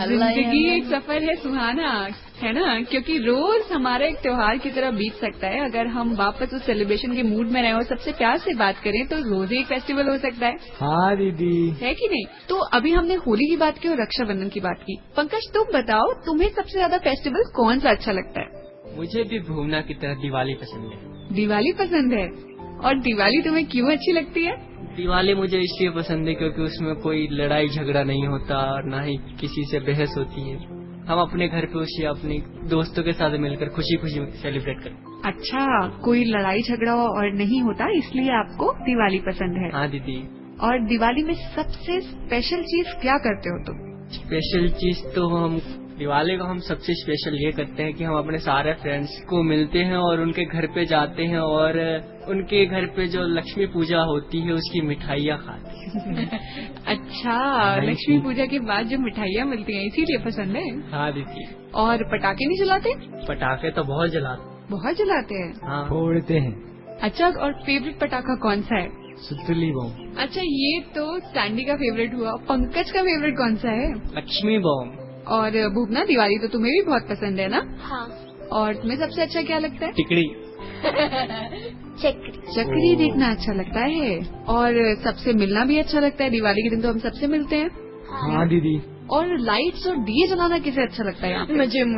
जिंदगी एक सफर है सुहाना, है ना, क्योंकि रोज हमारा एक त्योहार की तरह बीत सकता है। अगर हम वापस उस सेलिब्रेशन के मूड में रहे और सबसे प्यार से बात करें तो रोज ही एक फेस्टिवल हो सकता है। हाँ दीदी, है कि नहीं? तो अभी हमने होली की बात की और रक्षाबंधन की बात की। पंकज, तुम बताओ, तुम्हें सबसे ज्यादा फेस्टिवल कौन सा अच्छा लगता है? मुझे भी भूमना की तरह दिवाली पसंद है। दिवाली पसंद है? और दिवाली तुम्हें क्यों अच्छी लगती है? दिवाली मुझे इसलिए पसंद है क्योंकि उसमें कोई लड़ाई झगड़ा नहीं होता और न ही किसी से बहस होती है। हम अपने घर पे उसे अपने दोस्तों के साथ मिलकर खुशी खुशी सेलिब्रेट करते। अच्छा, कोई लड़ाई झगड़ा और नहीं होता, इसलिए आपको दिवाली पसंद है? हाँ दीदी। और दिवाली में सबसे स्पेशल चीज क्या करते हो तुम? स्पेशल चीज तो दिवाली को हम सबसे स्पेशल ये करते हैं कि हम अपने सारे फ्रेंड्स को मिलते हैं और उनके घर पे जाते हैं और उनके घर पे जो लक्ष्मी पूजा होती है उसकी मिठाइयाँ खाते हैं। अच्छा, लक्ष्मी पूजा के बाद जो मिठाइयाँ मिलती हैं इसीलिए पसंद है? हाँ दीदी। और पटाखे नहीं जलाते? पटाखे तो बहुत जलाते। बहुत जलाते हैं? हाँ, फोड़ते हैं। अच्छा, और फेवरेट पटाखा कौन सा है? सुतली बम। अच्छा, ये तो सैंडी का फेवरेट हुआ। पंकज का फेवरेट कौन सा है? लक्ष्मी बम। और भूपना, दिवाली तो तुम्हें भी बहुत पसंद है ना? हाँ। और तुम्हें सबसे अच्छा क्या लगता है? टिकड़ी। चक्री देखना अच्छा लगता है। और सबसे मिलना भी अच्छा लगता है। दिवाली के दिन तो हम सबसे मिलते हैं। हाँ दीदी। और लाइट्स और दिए जलाना किसे अच्छा लगता है? मुझे